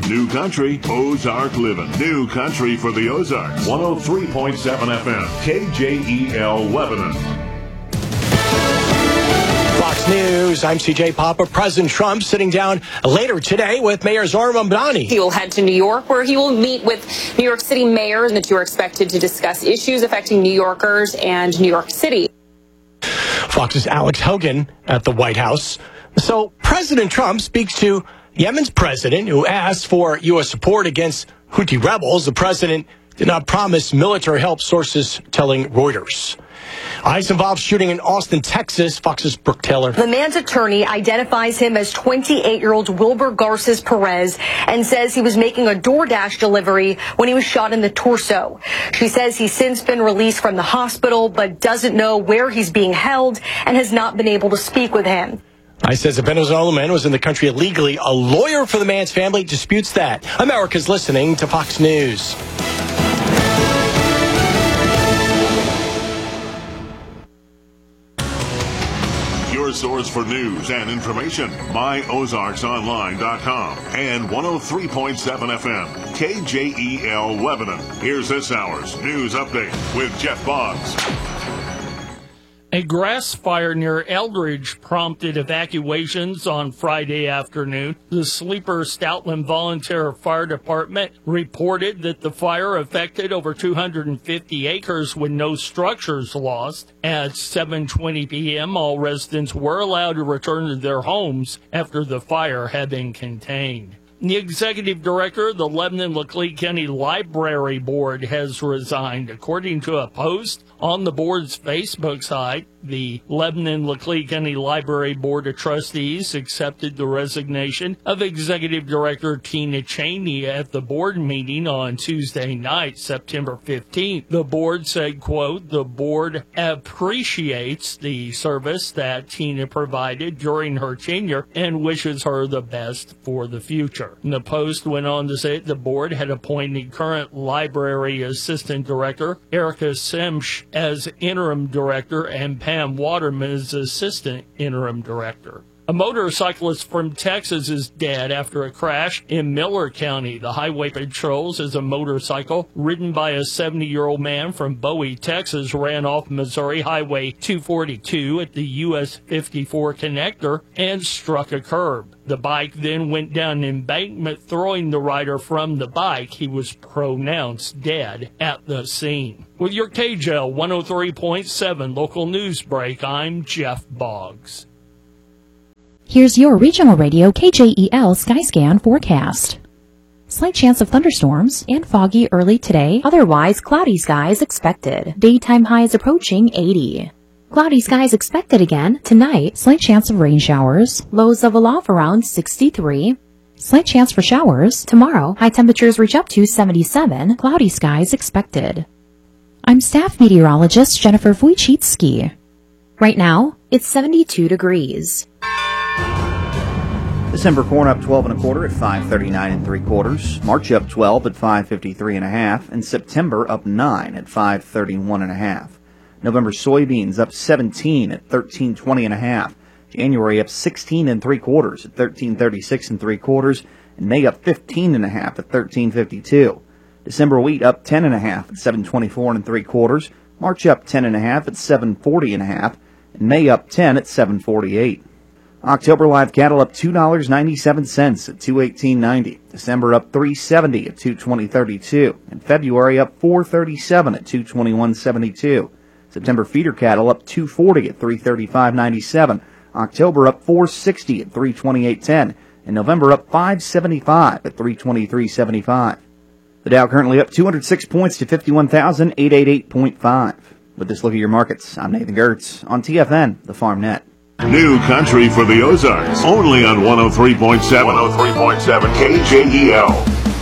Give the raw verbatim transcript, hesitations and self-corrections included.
New country, Ozark living. New country for the Ozarks. one oh three point seven F M, K J E L Lebanon. Fox News, I'm C J Papa. President Trump sitting down later today with Mayor Zohran Mamdani. He will head to New York, where he will meet with New York City mayors, and the two are expected to discuss issues affecting New Yorkers and New York City. Fox's Alex Hogan at the White House. So President Trump speaks to Yemen's president, who asked for U S support against Houthi rebels. The president did not promise military help, sources telling Reuters. ICE involved shooting in Austin, Texas. Fox's Brooke Taylor. The man's attorney identifies him as twenty-eight-year-old Wilbur Garces Perez and says he was making a DoorDash delivery when he was shot in the torso. She says he's since been released from the hospital, but doesn't know where he's being held and has not been able to speak with him. ICE says the Venezuelan man was in the country illegally. A lawyer for the man's family disputes that. America's listening to Fox News. Your source for news and information, my ozarks online dot com and one oh three point seven F M, K J E L Lebanon. Here's this hour's news update with Jeff Boggs. A grass fire near Eldridge prompted evacuations on Friday afternoon. The Sleeper Stoutland Volunteer Fire Department reported that the fire affected over two hundred fifty acres with no structures lost. At seven twenty p.m., all residents were allowed to return to their homes after the fire had been contained. The executive director of the Lebanon-Laclede County Library Board has resigned. According to a post on the board's Facebook site, the Lebanon-Laclede County Library Board of Trustees accepted the resignation of Executive Director Tina Cheney at the board meeting on Tuesday night, September fifteenth. The board said, quote, the board appreciates the service that Tina provided during her tenure and wishes her the best for the future. The Post went on to say the board had appointed current library assistant director Erica Semch as interim director and Pam Waterman as assistant interim director. A motorcyclist from Texas is dead after a crash in Miller County. The highway patrol says a motorcycle ridden by a seventy-year-old man from Bowie, Texas, ran off Missouri Highway two forty-two at the U S fifty-four connector and struck a curb. The bike then went down an embankment, throwing the rider from the bike. He was pronounced dead at the scene. With your K J L one oh three point seven local news break, I'm Jeff Boggs. Here's your regional radio K J E L Skyscan forecast. Slight chance of thunderstorms and foggy early today. Otherwise, cloudy skies expected. Daytime highs approaching eighty. Cloudy skies expected again tonight. Slight chance of rain showers. Lows level off around sixty-three. Slight chance for showers. Tomorrow, high temperatures reach up to seventy-seven. Cloudy skies expected. I'm staff meteorologist Jennifer Wojcicki. Right now, it's seventy-two degrees. December corn up twelve and a quarter at five thirty-nine and three quarters. March up twelve at five fifty-three and a half, and September up nine at five thirty-one and a half. November soybeans up seventeen at thirteen twenty and a half. January up sixteen and three quarters at thirteen thirty-six and three quarters, and May up fifteen and a half at thirteen fifty-two. December wheat up ten and a half at seven twenty-four and three quarters. March up ten and a half at seven forty and a half, and May up ten at seven forty-eight. October live cattle up two dollars and ninety-seven cents at two eighteen ninety. December up three seventy at two twenty thirty-two, and February up four thirty-seven at two twenty-one seventy-two. September feeder cattle up two forty at three thirty-five ninety-seven. October up four sixty at three twenty-eight ten, and November up five seventy-five at three twenty-three seventy-five. The Dow currently up two hundred six points to fifty-one thousand eight hundred eighty-eight point five. With this look at your markets, I'm Nathan Gertz on T F N, the Farm Net. New country for the Ozarks, only on one oh three point seven. one oh three point seven K J E L.